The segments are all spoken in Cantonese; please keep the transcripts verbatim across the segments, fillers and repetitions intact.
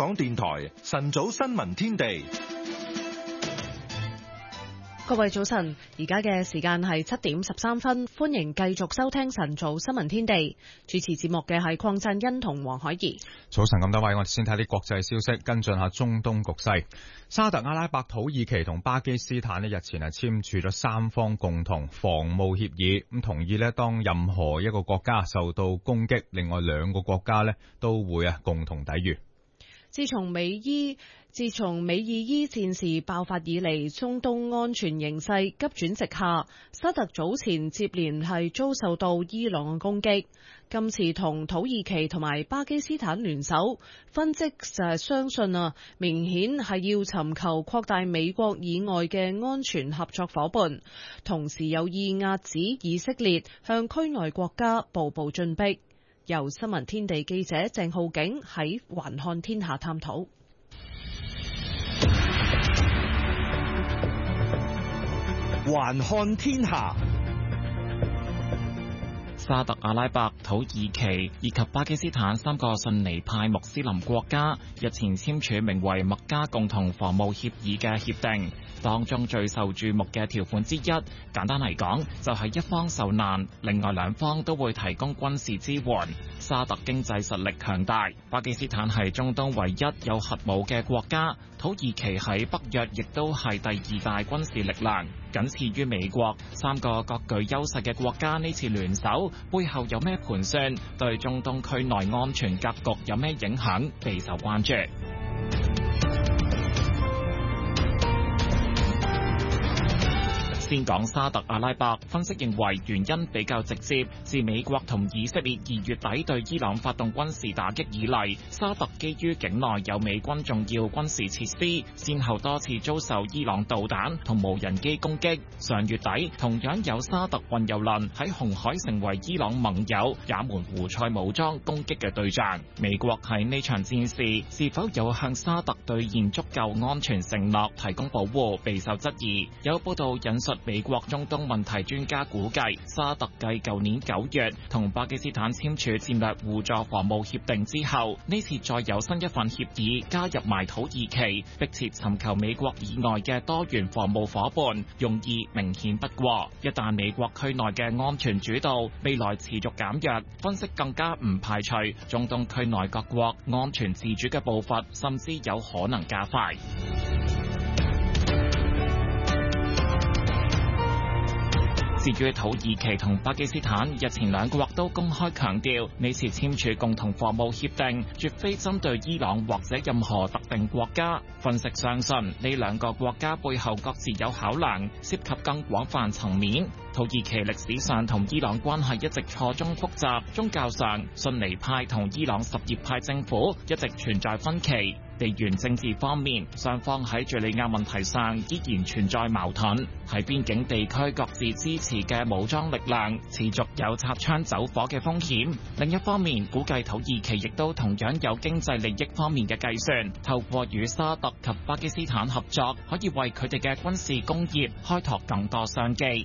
港電台晨早新聞天地。 各位早晨，而家嘅時間係七點十三分，歡迎繼續收聽晨早新聞天地。主持節目嘅係鄺振欣同黃海怡。 早晨咁多位，我哋先睇啲國際消息，跟進下中東局勢。沙特阿拉伯、土耳其同巴基斯坦呢日前係簽署咗三方共同防務協議，咁同意呢，當任何一個國家受到攻擊，另外兩個國家呢都會啊共同抵禦。 自從美伊自從美以伊戰事爆發以嚟，中東安全形勢急轉直下。沙特早前接連係遭受到伊朗嘅攻擊，今次同土耳其同埋巴基斯坦聯手，分析就相信啊，明顯係要尋求擴大美國以外嘅安全合作夥伴，同時有意壓止以色列向區內國家步步進逼。由新聞天地記者鄭浩景喺環看天下探討。 環看天下。 沙特阿拉伯、土耳其以及巴基斯坦三個遜尼派穆斯林國家日前簽署名為麥加共同防務協議嘅協定，當中最受注目嘅條款之一，簡單嚟講就係一方受難，另外兩方都會提供軍事支援。沙特經濟實力強大，巴基斯坦係中東唯一有核武嘅國家，土耳其喺北約亦都係第二大軍事力量，僅次於美國。三個各具優勢嘅國家呢次聯手，背後有咩盤算？對中東區內安全格局有咩影響？備受關注。先講沙特阿拉伯，分析認為原因比較直接，自美國同以色列二月底對伊朗發動軍事打擊以嚟，沙特基於境內有美軍重要軍事設施，先後多次遭受伊朗導彈同無人機攻擊。上月底同樣有沙特運油輪喺紅海成為伊朗盟友也門胡塞武裝攻擊嘅對象。美國喺呢場戰事是否有向沙特兌現足夠安全承諾提供保護，備受質疑。有報道引述美國中東問題專家估計，沙特繼舊年九月同巴基斯坦簽署戰略互助防務協定之後，呢次再有新一份協議加入埋土耳其，迫切尋求美國以外嘅多元防務夥伴，用意明顯不過。一旦美國區內嘅安全主導未來持續減弱，分析更加唔排除中東區內各國安全自主嘅步伐，甚至有可能加快。至於土耳其同巴基斯坦，日前兩國都公開強調，呢次簽署共同防務協定，絕非針對伊朗或者任何特定國家。分析相信，呢兩個國家背後各自有考量，涉及更廣泛層面。土耳其歷史上同伊朗關係一直錯綜複雜，宗教上，遜尼派同伊朗什葉派政府一直存在分歧。地緣政治方面，雙方喺敘利亞問題上依然存在矛盾，喺邊境地區各自支持嘅武裝力量持續有擦槍走火嘅風險。另一方面，估計土耳其亦都同樣有經濟利益方面嘅計算，透過與沙特及巴基斯坦合作，可以為佢哋嘅軍事工業開拓更多商機。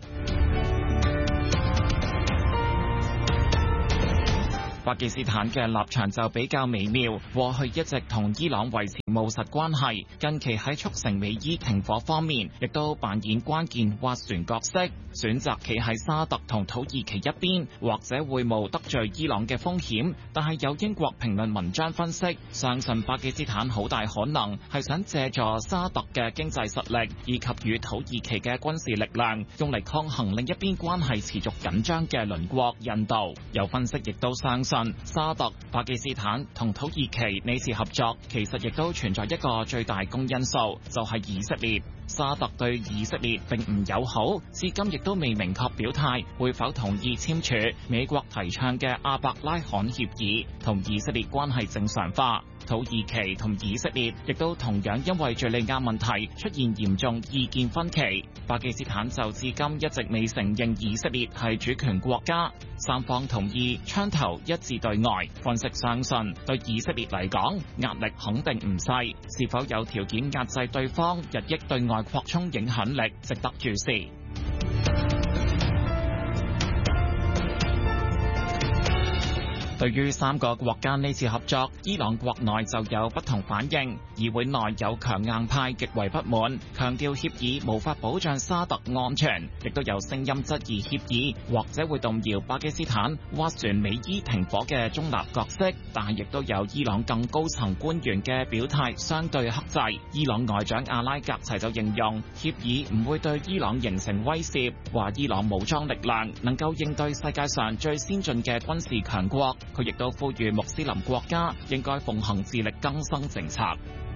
巴基斯坦嘅立場就比較微妙，過去一直同伊朗維持務實關係，近期喺促成美伊停火方面，亦都扮演關鍵斡旋角色，選擇企喺沙特同土耳其一邊，或者會冒得罪伊朗嘅風險。但係有英國評論文章分析，相信巴基斯坦好大可能係想借助沙特嘅經濟實力，以及與土耳其嘅軍事力量，用嚟抗衡另一邊關係持續緊張嘅鄰國印度。有分析亦都相信，沙特、巴基斯坦同土耳其呢次合作，其實亦都存在一個最大公因素，就係以色列。沙特對以色列並唔友好，至今亦都未明確表態會否同意簽署美國提倡嘅阿伯拉罕協議，同以色列關係正常化。土耳其同以色列亦都同樣因為敘利亞問題出現嚴重意見分歧，巴基斯坦就至今一直未承認以色列係主權國家，三方同意槍頭一致對外。分析相信，對以色列嚟講，壓力肯定唔細，是否有條件壓制對方日益對外擴充影響力，值得注視。 對於三個國家呢次合作，伊朗國內就有不同反應，議會內有強硬派極為不滿，強調協議無法保障沙特安全，亦都有聲音質疑協議或者會動搖巴基斯坦斡旋美伊停火嘅中立角色，但係亦都有伊朗更高層官員嘅表態相對克制。伊朗外長阿拉格齊就形容協議唔會對伊朗形成威懾，話伊朗武裝力量能夠應對世界上最先進嘅軍事強國。佢亦都呼籲穆斯林國家應該奉行自力更生政策。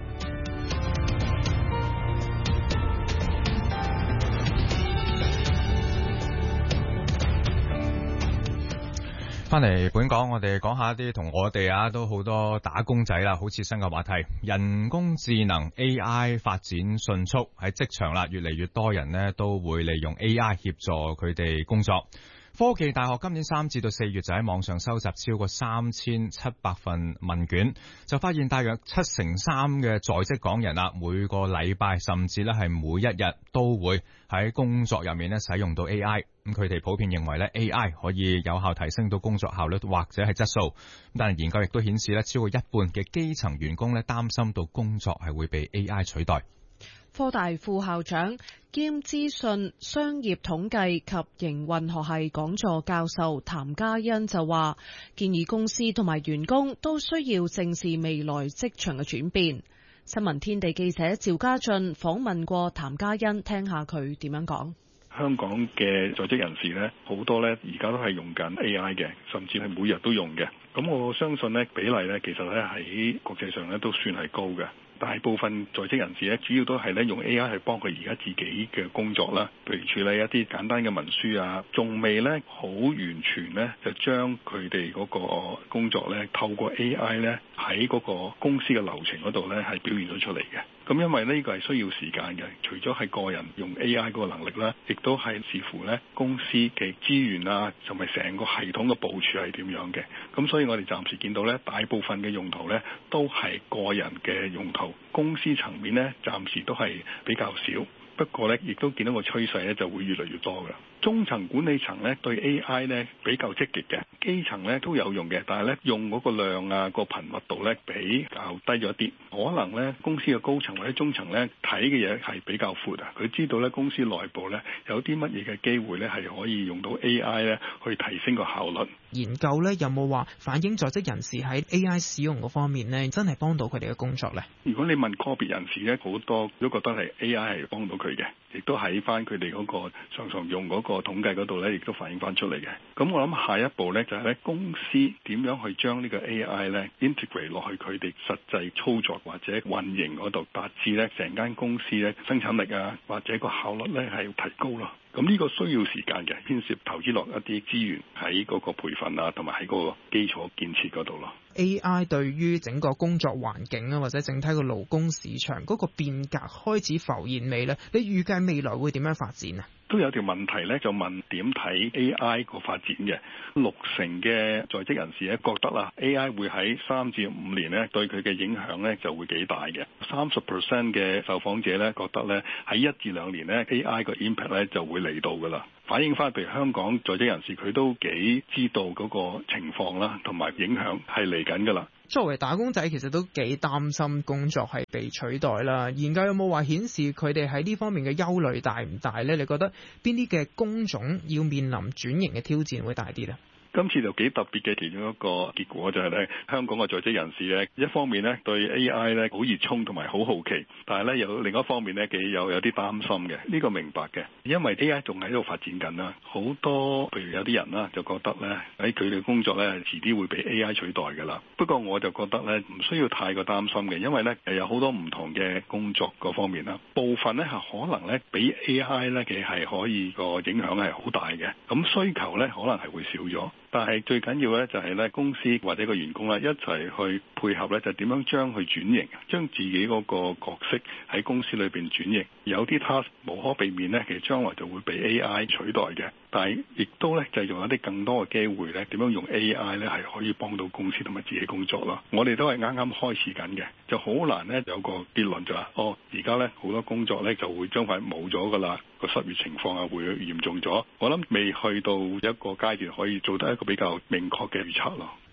翻嚟本港，我哋講下一啲同我哋啊都好多打工仔啦，好切身嘅話題。人工智能 A I 發展迅速，喺職場啦，越嚟越多人呢都會利用 A I 協助佢哋工作。科技大學今年三至到四月就喺網上收集超過三千七百份問卷，就發現大約七成三嘅在職港人啦，每個禮拜甚至咧係每一日都會喺工作入面咧使用到 A I。咁佢哋普遍認為咧 A I 可以有效提升到工作效率或者係質素。但係研究亦都顯示咧，超過一半嘅基層員工咧擔心到工作係會被 A I 取代。 科大副校長兼資訊商業統計及營運學系講座教授譚嘉欣就話，建議公司同埋員工都需要正視未來職場嘅轉變。新聞天地記者趙家俊訪問過譚嘉欣，聽下佢點樣講。 香港嘅在職人士呢，好多呢而家都係用緊 A I 嘅，甚至係每日都用嘅。咁我相信呢比例呢，其實呢喺國際上呢都算係高嘅。大部分在職人士咧，主要都係咧用 A I 去幫佢而家自己嘅工作啦，譬如處理一啲簡單嘅文書啊，仲未咧好完全咧就將佢哋嗰個工作咧透過 A I 咧喺嗰個公司嘅流程嗰度咧係表現咗出嚟嘅。咁因為呢個係需要時間嘅，除咗係個人用 A I 嗰個能力啦，亦都係視乎咧公司嘅資源啊，同埋成個系統嘅部署係點樣嘅。咁所以我哋暫時見到咧，大部分嘅用途咧都係個人嘅用途。公司層面呢，暫時都係比較少，不過呢，亦都見到個趨勢呢就會越嚟越多㗎。中層管理層呢對 A I 呢比較積極嘅，基層呢都有用嘅，但係呢用嗰個量啊、個頻密度呢比較低咗啲。可能呢公司嘅高層或者中層呢睇嘅嘢係比較闊啊，佢知道呢公司內部呢有啲乜嘢嘅機會呢係可以用到 A I 呢去提升個效率。 研究呢有冇話反映在職人士喺 A I 使用嗰方面呢真係幫到佢哋嘅工作呢？ 如果你問個別人士呢，好多都覺得係 A I 係幫到佢嘅，亦都喺翻佢哋嗰個常常用嗰個統計嗰度呢，亦都反映翻出嚟嘅。咁我諗下一步呢，就係咧公司點樣去將呢個 A I 呢 integrate 落去佢哋實際操作或者運營嗰度，達至呢成間公司呢生產力啊或者個效率呢係要提高咯。咁呢個需要時間嘅，牽涉投資落一啲資源喺嗰個培訓啊，同埋喺嗰個基礎建設嗰度咯。 A I 對於整個工作環境啊，或者整體個勞工市場嗰個變革開始浮現未呢？你預計未來會點樣發展啊？ 都有條問題咧，就問點睇 A I 個發展嘅。六成嘅在職人士咧覺得啦 ，A I 會喺三至五年咧對佢嘅影響咧就會幾大嘅。三十 percent 嘅受訪者咧覺得咧喺一至兩年咧 A I 個 impact 咧就會嚟到噶啦。反映翻譬如香港在職人士佢都幾知道嗰個情況啦，同埋影響係嚟緊噶啦。 作為打工仔，其實都幾擔心工作係被取代啦。研究有冇話顯示佢哋喺呢方面嘅憂慮大唔大呢？你覺得邊啲嘅工種要面臨轉型嘅挑戰會大啲呢？ 今次就幾特別嘅其中一個結果就係咧，香港嘅在職人士咧，一方面咧對 A I 咧好熱衷同埋好好奇，但係咧有另一方面咧幾有有啲擔心嘅。呢個明白嘅，因為 A I 仲喺度發展緊啦，好多譬如有啲人啦就覺得咧喺佢哋工作咧遲啲會被 A I 取代㗎啦。不過我就覺得咧唔需要太過擔心嘅，因為咧有好多唔同嘅工作嗰方面啦，部分咧係可能咧比 A I 咧其實係可以個影響係好大嘅，咁需求咧可能係會少咗。但係最緊要咧就係咧公司或者個員工咧一齊去配合咧，就點樣將佢轉型，將自己嗰個角色喺公司裏邊轉型。有啲 task 無可避免咧，其實將來就會被 A I 取代嘅。但係亦都咧就用一啲更多嘅機會咧，點樣用 A I 咧係可以幫到公司同埋自己工作咯。我哋都係啱啱開始緊嘅，就好難咧有個結論就話、是、哦，而家咧好多工作咧就會將快冇咗㗎啦，個失業情況啊會嚴重咗。我諗未去到一個階段可以做得一個比較明確嘅預測咯。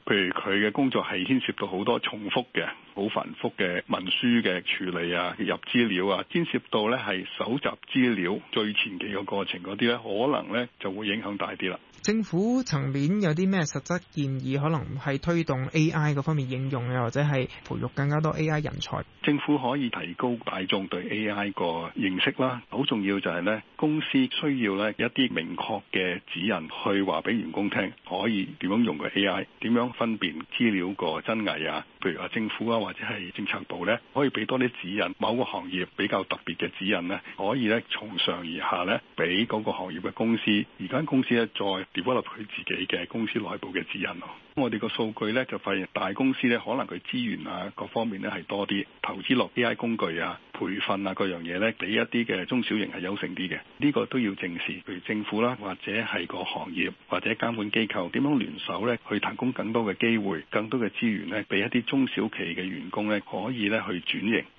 譬如佢嘅工作係牽涉到好多重複嘅、好繁複嘅文書嘅處理啊、入資料啊，牽涉到咧係搜集資料最前期嘅過程嗰啲咧，可能咧就會影響大啲啦。 政府層面有啲咩實質建議，可能係推動 A I 嗰方面應用啊，或者係培育更加多 A I 人才？ 政府可以提高大眾對 A I 個認識啦。好重要就係咧，公司需要咧一啲明確嘅指引去話俾員工聽，可以點樣用個 A I， 點樣分辨資料個真偽啊。譬如話政府啊，或者係政策部咧，可以俾多啲指引，某個行業比較特別嘅指引咧，可以咧從上而下咧，俾嗰個行業嘅公司，而間公司咧再 develop 佢自己嘅公司內部嘅指引咯。我哋個數據咧就發現大公司咧可能佢資源啊各方面咧係多啲，投資落 A I 工具啊、培訓啊各樣嘢咧，比一啲嘅中小型係優勝啲嘅。呢個都要正視，譬如政府啦，或者係個行業或者監管機構點樣聯手咧，去提供更多嘅機會、更多嘅資源咧，俾一啲中小企嘅員工咧，可以咧去轉型。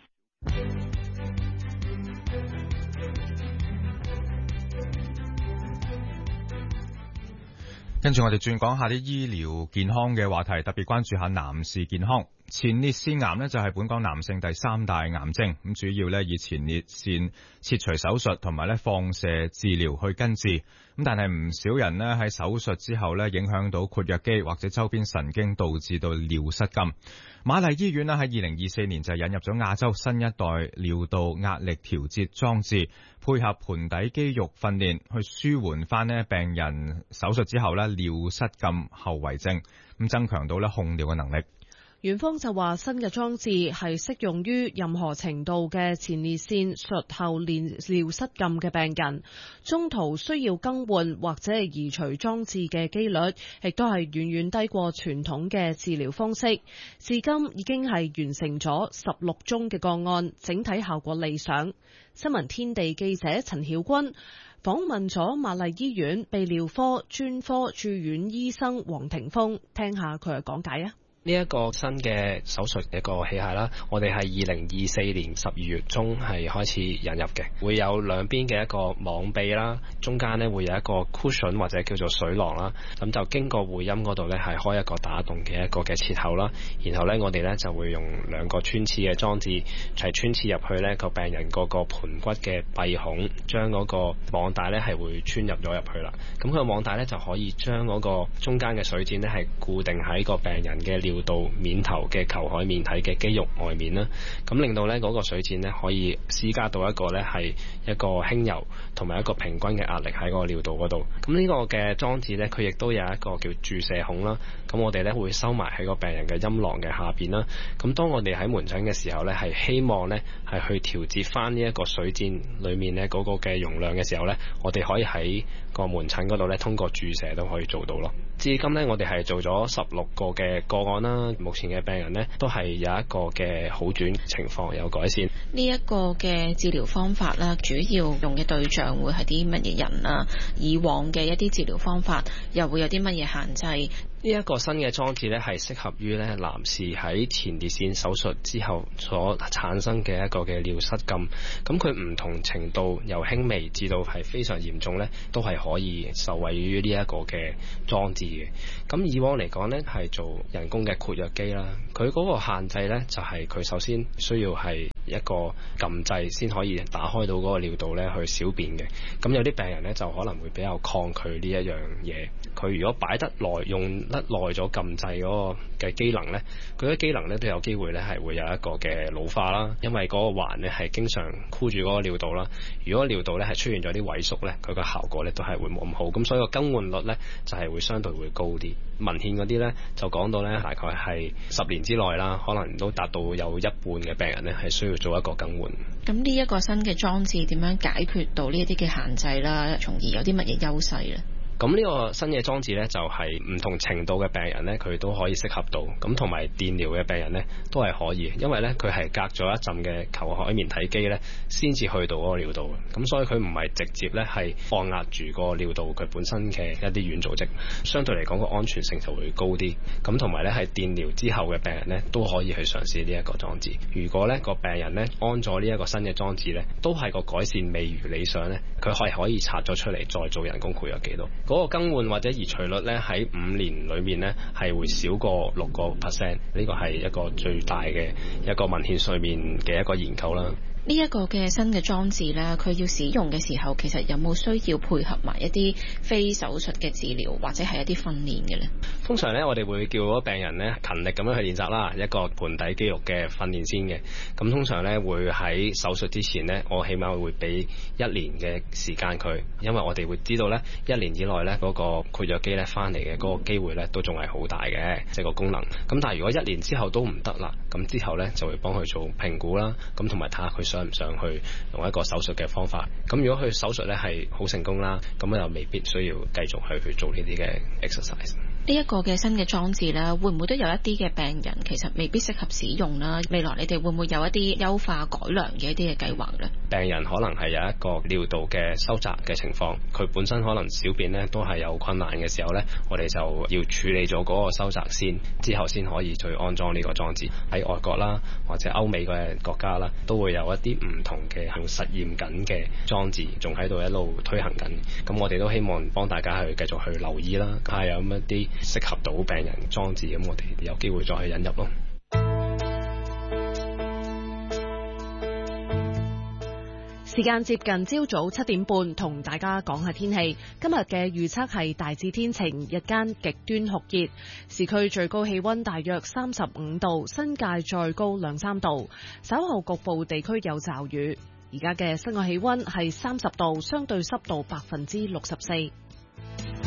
跟住我哋轉講下啲醫療健康嘅話題，特別關注下男士健康。前列腺癌呢就係本港男性第三大癌症，咁主要呢以前列腺切除手術同埋呢放射治療去根治，咁但係唔少人呢喺手術之後呢影響到括約肌或者周邊神經，導致到尿失禁。瑪麗醫院呢喺二零二四年就引入咗亞洲新一代尿道壓力調節裝置，配合盆底肌肉訓練，去舒緩翻呢病人手術之後呢尿失禁後遺症，咁增強到呢控尿嘅能力。 院方就話新嘅裝置係適用於任何程度嘅前列腺術後尿失禁嘅病人，中途需要更換或者係移除裝置嘅機率，亦都係遠遠低過傳統嘅治療方式。至今已經係完成咗十六宗嘅個案，整體效果理想。新聞天地記者陳曉君訪問咗瑪麗醫院泌尿科專科住院醫生黃庭鋒，聽下佢嘅講解啊。 呢一個新嘅手術一個器械啦，我哋係二零二四年十二月中係開始引入嘅，會有兩邊嘅一個網臂啦，中間呢會有一個 cushion 或者叫做水囊啦，咁就經過會陰嗰度呢係開一個打洞嘅一個嘅切口啦，然後呢，我哋呢就會用兩個穿刺嘅裝置齊穿刺入去呢個病人嗰個盆骨嘅閉孔，將嗰個網帶呢係會穿入咗入去啦，咁佢個網帶呢就可以將嗰個中間嘅水墊呢係固定喺個病人嘅尿道面頭嘅球海綿體嘅肌肉外面啦，咁令到咧嗰個水墊咧可以施加到一個咧係一個輕柔同埋一個平均嘅壓力喺個尿道嗰度。咁呢個嘅裝置咧，佢亦都有一個叫注射孔啦。咁我哋咧會收埋喺個病人嘅陰囊嘅下邊啦。咁當我哋喺門診嘅時候咧，係希望咧係去調節翻呢一個水墊裏面咧嗰個嘅容量嘅時候咧，我哋可以喺個門診嗰度咧通過注射都可以做到咯。至今咧，我哋係做咗十六個嘅個案啦。目前嘅病人咧都係有一個嘅好轉情況，有改善。 呢一個嘅治療方法啦，主要用嘅對象會係啲乜嘢人啊？以往嘅一啲治療方法又會有啲乜嘢限制？ 呢一個新嘅裝置咧，係適合於咧男士喺前列腺手術之後所產生嘅一個嘅尿失禁。咁佢唔同程度由輕微至到係非常嚴重咧，都係可以受惠於呢一個嘅裝置嘅。咁以往嚟講咧，係做人工嘅括約肌啦，佢嗰個限制咧就係佢首先需要係一個撳掣先可以打開到嗰個尿道咧去小便嘅。咁有啲病人咧就可能會比較抗拒呢一樣嘢。佢如果擺得耐，用得耐咗撳掣嗰個嘅機能咧，佢嘅機能咧都有機會咧係會有一個嘅老化啦，因為嗰個環咧係經常箍住嗰個尿道啦。如果尿道咧係出現咗啲萎縮咧，佢個效果咧都係會冇咁好。咁所以個更換率咧就係會相對會高啲。文獻嗰啲咧就講到咧大概係十年之內啦，可能都達到有一半嘅病人咧係需要做一個更換。 咁呢一個新嘅裝置點樣解決到呢一啲嘅限制啦，從而有啲乜嘢優勢咧？ 咁呢個新嘅裝置呢，就係唔同程度嘅病人呢，佢都可以適合到。咁同埋電療嘅病人呢，都係可以，因為呢，佢係隔咗一陣嘅球海綿體機呢，先至去到嗰個尿道。咁所以佢唔係直接呢係放壓住個尿道佢本身嘅一啲軟組織，相對嚟講個安全性就會高啲。咁同埋呢，係電療之後嘅病人呢，都可以去嘗試呢一個裝置。如果呢個病人呢，安咗呢一個新嘅裝置呢，都係個改善未如理想呢，佢係可以拆咗出嚟再做人工括約肌咯。 嗰個更換或者移除率咧喺五年裏面咧係會少過六個 percent， 呢個係一個最大嘅一個文獻上面嘅一個研究啦。 呢一個嘅新嘅裝置咧，佢要使用嘅時候，其實有冇需要配合埋一啲非手術嘅治療或者係一啲訓練嘅咧？ 通常咧，我哋會叫嗰個病人咧勤力咁樣去練習啦，一個盆底肌肉嘅訓練先嘅。咁通常咧會喺手術之前咧，我起碼會俾一年嘅時間佢，因為我哋會知道咧一年以內咧嗰個括約肌咧翻嚟嘅嗰個機會咧都仲係好大嘅，即係個功能。咁但係如果一年之後都唔得啦，咁之後咧就會幫佢做評估啦，咁同埋睇下佢想唔想去用一個手術嘅方法。咁如果佢手術咧係好成功啦，咁又未必需要繼續去去做呢啲嘅 exercise。 呢一個嘅新嘅裝置咧，會唔會都有一啲嘅病人其實未必適合使用啦？未來你哋會唔會有一啲優化改良嘅一啲嘅計劃咧？ 病人可能係有一個尿道嘅收窄嘅情況，佢本身可能小便咧都係有困難嘅時候咧，我哋就要處理咗嗰個收窄先，之後先可以去安裝呢個裝置。喺外國啦，或者歐美嘅國家啦，都會有一啲唔同嘅行實驗緊嘅裝置，仲喺度一路推行緊。咁我哋都希望幫大家去繼續去留意啦，睇下有乜啲適合到病人裝置，咁我哋有機會再去引入咯。 時間接近朝早七點半，同大家講下天氣。今日嘅預測係大致天晴，日間極端酷熱，市區最高氣溫大約三十五度，新界再高兩三度，稍後局部地區有驟雨。而家嘅室外氣溫係三十度，相對濕度百分之六十四。